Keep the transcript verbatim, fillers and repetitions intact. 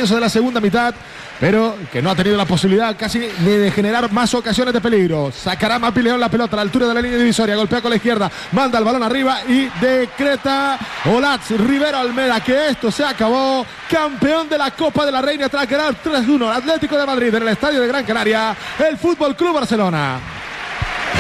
comienzo de la segunda mitad, pero que no ha tenido la posibilidad casi ni de generar más ocasiones de peligro. Sacará Mapi León la pelota a la altura de la línea divisoria, golpea con la izquierda, manda el balón arriba y decreta Olatz Rivero Almeda que esto se acabó. Campeón de la Copa de la Reina tras ganar tres uno al Atlético de Madrid en el estadio de Gran Canaria, el Fútbol Club Barcelona.